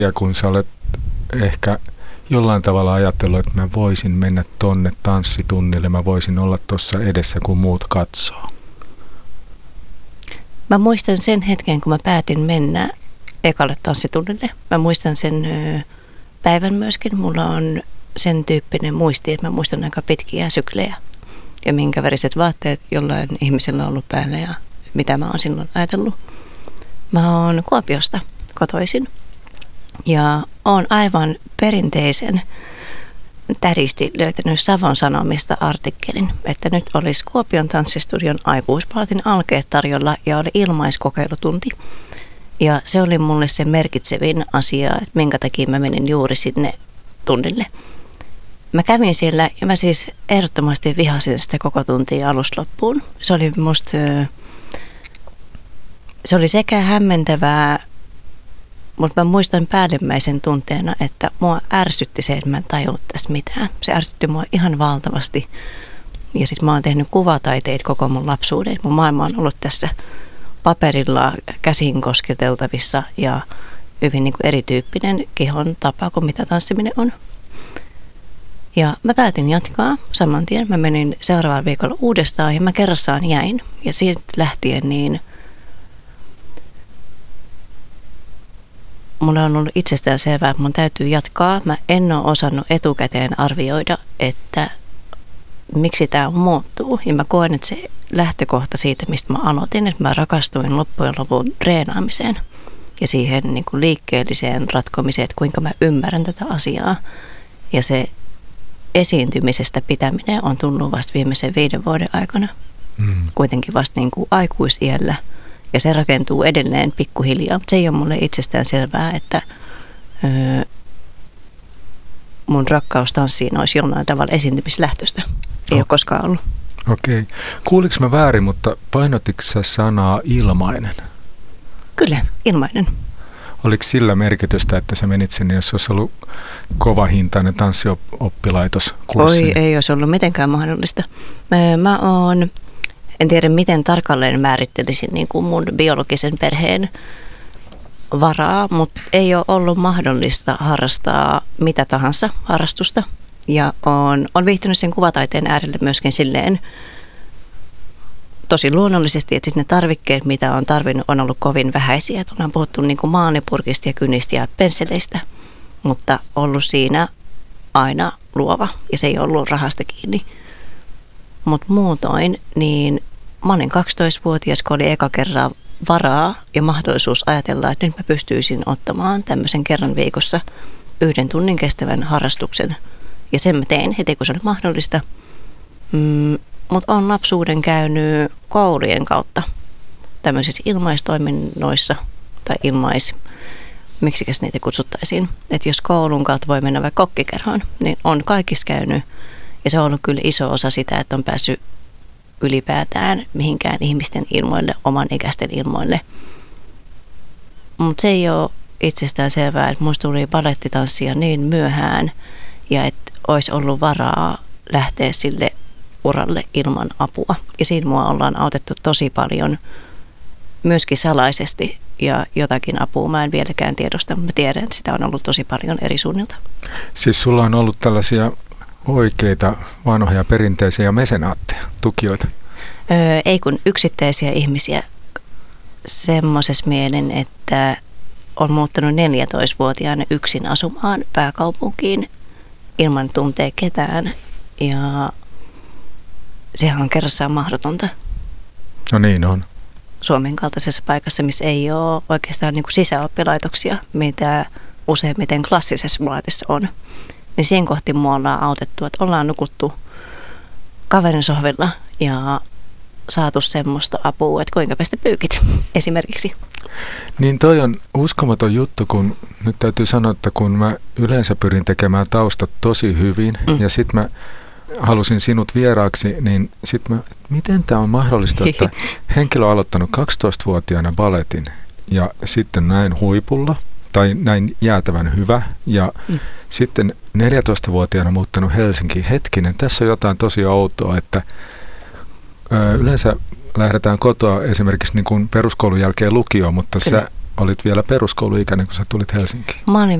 Ja kun sä olet ehkä jollain tavalla ajatellut, että mä voisin mennä tonne tanssitunnille, mä voisin olla tuossa edessä, kun muut katsoo. Mä muistan sen hetken, kun mä päätin mennä ekalle tanssitunnille. Mä muistan sen päivän myöskin. Mulla on sen tyyppinen muisti, että mä muistan aika pitkiä syklejä. Ja minkä väriset vaatteet jollain ihmisellä on ollut päällä ja mitä mä oon silloin ajatellut. Mä oon Kuopiosta kotoisin ja oon aivan perinteisen täristi löytänyt Savon Sanomista artikkelin, että nyt olisi Kuopion tanssistudion aikuispalatin alkeet tarjolla ja oli ilmaiskokeilutunti. Ja se oli mulle se merkitsevin asia, että minkä takia mä menin juuri sinne tunnille. Mä kävin siellä ja mä siis ehdottomasti vihasin sitä koko tuntia alusta loppuun. Se oli musta, se oli sekä hämmentävää, mutta mä muistan päällimmäisen tunteena, että mua ärsytti se, että mä en tajunnut tästä mitään. Se ärsytti mua ihan valtavasti. Ja sit mä oon tehnyt kuvataiteita koko mun lapsuuden. Mun maailma on ollut tässä paperilla käsin kosketeltavissa ja hyvin niin kuin erityyppinen kehon tapa kuin mitä tanssiminen on. Ja mä päätin jatkaa saman tien. Mä menin seuraavalla viikolla uudestaan ja mä kerrassaan jäin. Ja siitä lähtien niin mulla on ollut itsestään selvää, että mun täytyy jatkaa. Mä en ole osannut etukäteen arvioida, että miksi tämä muuttuu. Ja mä koen, että se lähtökohta siitä, mistä mä aloitin, että mä rakastuin loppujen lopun treenaamiseen ja siihen niin kuin liikkeelliseen ratkomiseen, että kuinka mä ymmärrän tätä asiaa. Ja se esiintymisestä pitäminen on tullut vasta viimeisen 5 vuoden aikana. Kuitenkin vasta niin kuin aikuisiällä. Ja se rakentuu edelleen pikkuhiljaa. Mutta se ei ole mulle itsestään selvää, että mun rakkaus tanssiin olisi jollain tavalla esiintymislähtöistä. Ei ole koskaan ollut. Okei. Kuuliko mä väärin, mutta painotitko sä sanaa ilmainen? Kyllä, ilmainen. Oliko sillä merkitystä, että sä menit sinne, jos olisi ollut kovahintainen tanssioppilaitos kurssi? Oi, ei olisi ollut mitenkään mahdollista. Mä oon, en tiedä miten tarkalleen määrittelisin niin kuin mun biologisen perheen varaa, mutta ei ole ollut mahdollista harrastaa mitä tahansa harrastusta. Ja on viihtynyt sen kuvataiteen äärelle myöskin silleen tosi luonnollisesti, että sitten ne tarvikkeet, mitä on tarvinnut, on ollut kovin vähäisiä. Että ollaan puhuttu niin kuin maalipurkista ja kynistä ja pensseleistä, mutta ollut siinä aina luova ja se ei ollut rahasta kiinni. Mutta muutoin, niin mä olin 12-vuotias, kun oli eka kerran varaa ja mahdollisuus ajatella, että nyt mä pystyisin ottamaan tämmöisen kerran viikossa 1 tunnin kestävän harrastuksen. Ja sen mä tein heti, kun se oli mahdollista. Mutta olen lapsuuden käynyt koulujen kautta tämmöisissä ilmaistoiminnoissa tai miksikäs niitä kutsuttaisiin. Että jos koulun kautta voi mennä vaikka kokkikerhoon, niin on kaikissa käynyt. Ja se on ollut kyllä iso osa sitä, että on päässyt ylipäätään mihinkään ihmisten ilmoille, oman ikäisten ilmoille. Mutta se ei ole itsestään selvää, että musta tuli balettitanssia niin myöhään ja että olisi ollut varaa lähteä sille uralle ilman apua. Ja siinä mua ollaan autettu tosi paljon myöskin salaisesti ja jotakin apua mä en vieläkään tiedosta, mutta mä tiedän, että sitä on ollut tosi paljon eri suunnilta. Siis sulla on ollut tällaisia oikeita vanhoja perinteisiä mesenaatteja, tukijoita? Ei kun yksittäisiä ihmisiä semmoisessa mielin, että on muuttanut 14-vuotiaana yksin asumaan pääkaupunkiin ilman tuntee ketään ja sehän on kerrassaan mahdotonta. No niin on. Suomen kaltaisessa paikassa, missä ei ole oikeastaan niin kuin sisäoppilaitoksia, mitä useimmiten klassisessa muotissa on. Niin siihen kohti mua ollaan autettu, että ollaan nukuttu kaverin sohvilla ja saatu semmoista apua, että kuinka päästä pyykit esimerkiksi. Niin toi on uskomaton juttu, kun nyt täytyy sanoa, että kun mä yleensä pyrin tekemään taustat tosi hyvin ja sit mä halusin sinut vieraaksi, niin sit miten tämä on mahdollista, että henkilö on aloittanut 12-vuotiaana balletin ja sitten näin huipulla tai näin jäätävän hyvä ja sitten 14-vuotiaana muuttanut Helsinkiin. Hetkinen, tässä on jotain tosi outoa, että yleensä lähdetään kotoa esimerkiksi niin kuin peruskoulun jälkeen lukioon, mutta olit vielä peruskouluikäinen, kun sä tulit Helsinkiin? Mä olin